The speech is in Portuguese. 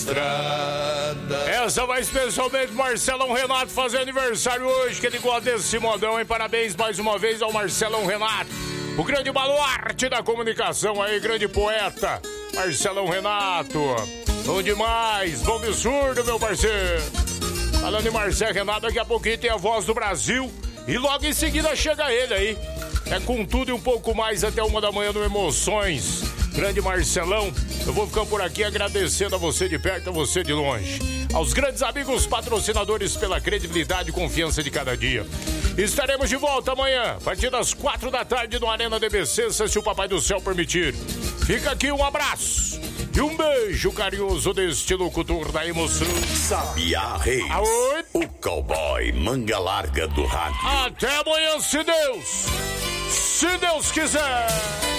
Essa vai especialmente Marcelão Renato fazendo aniversário hoje, que ele gosta desse modão, hein? Parabéns mais uma vez ao Marcelão Renato, o grande baluarte da comunicação aí, grande poeta, Marcelão Renato. Bom demais, bom absurdo, meu parceiro. Falando em Marcelo Renato, daqui a pouquinho tem a Voz do Brasil e logo em seguida chega ele aí. É com tudo e um pouco mais até 1 da manhã no Emoções. Grande Marcelão, eu vou ficando por aqui agradecendo a você de perto, a você de longe. Aos grandes amigos patrocinadores pela credibilidade e confiança de cada dia. Estaremos de volta amanhã, a partir das 4 da tarde no Arena DBC, se o Papai do Céu permitir. Fica aqui um abraço e um beijo carinhoso deste locutor da emoção. Sabiá Reis, Aoi. o cowboy manga larga do rádio. Até amanhã, se Deus quiser.